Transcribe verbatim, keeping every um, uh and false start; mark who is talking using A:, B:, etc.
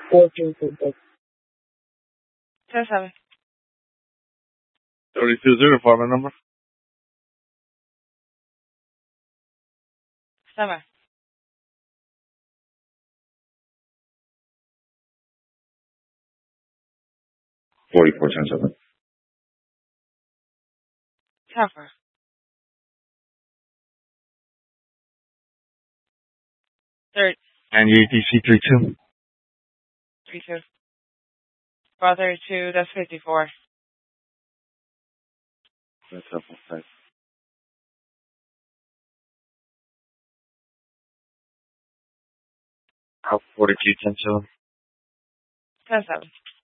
A: fourteen two
B: ten seven.
C: thirty-two zero, apartment number.
B: seven.
D: forty-four ten seven.
B: Cover. Third.
C: And U T C three two.
B: three two. Bar thirty-two, that's fifty-four.
C: That's helpful. Thanks. Alpha forty-two ten seven.
B: ten seven.